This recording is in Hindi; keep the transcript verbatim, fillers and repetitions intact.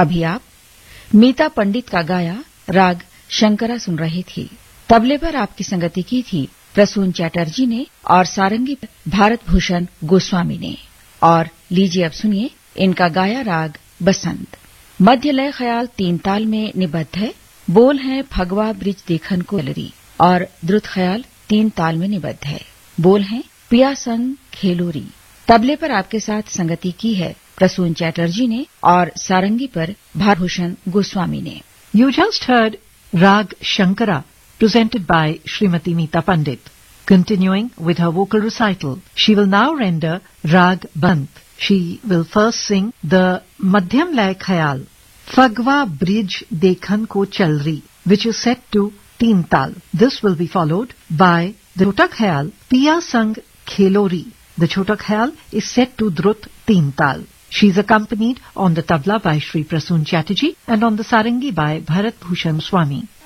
अभी आप मीता पंडित का गाया राग शंकरा सुन रही थी। तबले पर आपकी संगति की थी प्रसून चैटर्जी ने और सारंगी पर भारत भूषण गोस्वामी ने। और लीजिए अब सुनिए इनका गाया राग बसंत। मध्य लय ख्याल तीन ताल में निबद्ध है। बोल हैं फगवा ब्रिज देखन को चलरी और द्रुत ख्याल तीन ताल में निबद्ध है। बोल हैं पिया संग खेलोरी। तबले पर आपके साथ संगति की है प्रसून चैटर्जी ने और सारंगी पर भारभूषण गोस्वामी ने। You just heard Rag Shankara presented by Srimati Meeta Pandit. Continuing with her vocal recital, she will now render Rag Bant. She will first sing the Madhyam Lay Khayal, Fagwa Bridge Dekhan Ko Chalri, which is set to Teen Tal. This will be followed by the Chota Khayal, Piya Sang Khelori. The Chota Khayal is set to Drut Teen Tal. She is accompanied on the tabla by Shri Prasoon Chatterjee and on the sarangi by Bharat Bhushan Swami.